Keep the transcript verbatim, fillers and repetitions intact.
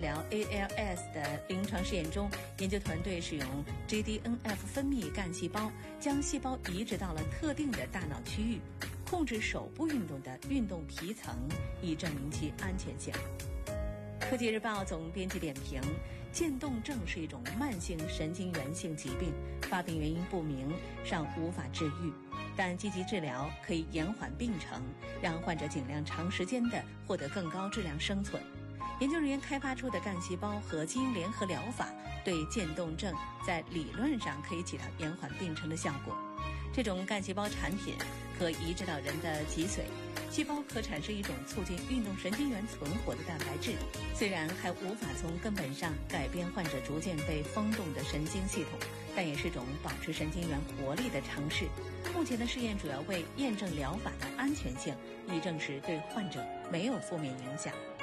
疗 A L S 的临床试验中，研究团队使用 G D N F 分泌干细胞，将细胞移植到了特定的大脑区域，控制手部运动的运动皮层，以证明其安全性。科技日报总编辑点评：渐冻症是一种慢性神经元性疾病，发病原因不明，尚无法治愈，但积极治疗可以延缓病程，让患者尽量长时间地获得更高质量生存。研究人员开发出的干细胞和基因联合疗法对渐冻症在理论上可以起到延缓病程的效果。这种干细胞产品可移植到人的脊髓，细胞可产生一种促进运动神经元存活的蛋白质，虽然还无法从根本上改变患者逐渐被封冻的神经系统，但也是种保持神经元活力的尝试。目前的试验主要为验证疗法的安全性，以证实对患者没有负面影响。